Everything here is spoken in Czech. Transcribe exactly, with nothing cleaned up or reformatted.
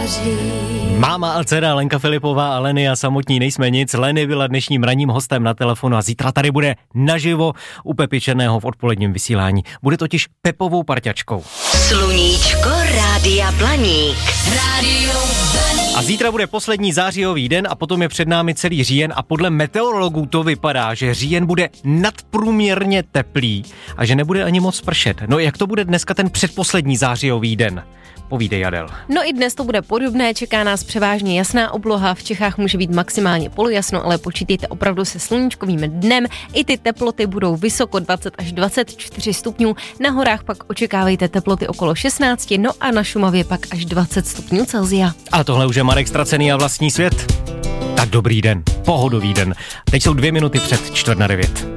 září. Máma a dcera Lenka Filipová a Leny a samotní nejsme nic. Leny byla dnešním ranním hostem na telefonu a zítra tady bude naživo u Pepy Černého v odpoledním vysílání. Bude totiž Pepovou parťačkou. Sluníčko Rádia Blaník. Rádio Blaník. A zítra bude poslední zářijový den a potom je před námi celý říjen a podle meteorologů to vypadá, že říjen bude nadprůměrně teplý a že nebude ani moc pršet. No jak to bude dneska ten předposlední zářijový den? Povídej, Adel. No i dnes to bude podobné, čeká nás převážně jasná obloha, v Čechách může být maximálně polojasno, ale počítejte opravdu se sluníčkovým dnem. I ty teploty budou vysoko dvacet až dvacet čtyři stupňů, na horách pak očekávejte teploty okolo šestnáct, no a na Šumavě pak až dvacet stupňů Celsia. A tohle už je Marek Ztracený a Vlastní svět. Tak dobrý den, pohodový den. Teď jsou dvě minuty před čtvrt na devět.